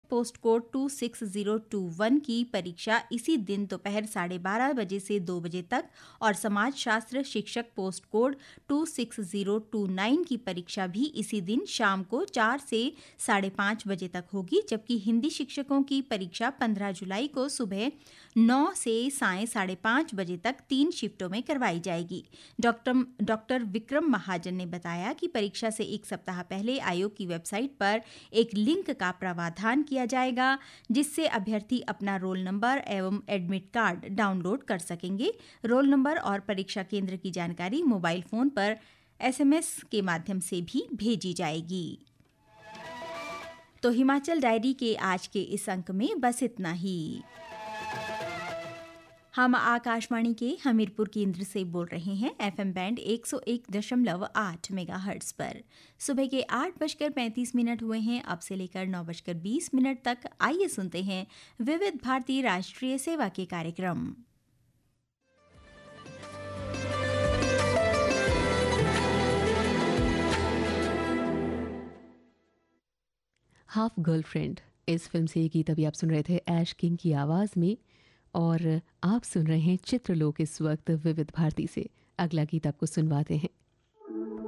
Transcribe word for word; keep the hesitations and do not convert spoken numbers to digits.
Post code to six zero two one की परीक्षा इसी दिन दोपहर साढ़े बारह बजे से दो बजे तक और समाजशास्त्र शिक्षक post code to six zero two nine की परीक्षा भी इसी दिन शाम को चार से साढ़े पाँच बजे तक होगी, जबकि हिंदी शिक्षकों की परीक्षा पंद्रह जुलाई को सुबह नौ से साय साढ़े पाँच बजे तक तीन शिफ्टों में करवाई जाएगी। डॉक्टर डॉक्टर विक्रम महाजन ने बताया कि परीक्षा से एक सप्ताह पहले आयोग की वेबसाइट पर एक लिंक का प्रावधान किया जाएगा, जिससे अभ्यर्थी अपना रोल नंबर एवं एडमिट कार्ड डाउनलोड कर सकेंगे। रोल नंबर और परीक्षा केंद्र की जानकारी मोबाइल फोन पर एसएमएस के माध्यम से भी भेजी जाएगी। तो हिमाचल डायरी के आज के इस अंक में बस इतना ही। हम आकाशवाणी के हमीरपुर केंद्र से बोल रहे हैं एफएम बैंड एक सौ एक दशमलव आठ मेगाहर्ट्ज पर। सुबह के आठ बजकर पैंतीस मिनट हुए हैं। अब से लेकर नौ बजकर बीस मिनट तक आइए सुनते हैं विविध भारती राष्ट्रीय सेवा के कार्यक्रम। हाफ गर्लफ्रेंड इस फिल्म से ये गीत अभी आप सुन रहे थे ऐश किंग की आवाज़ में, और आप सुन रहे हैं चित्रलोक इस वक्त विविध भारती से। अगला गीत आपको सुनवाते हैं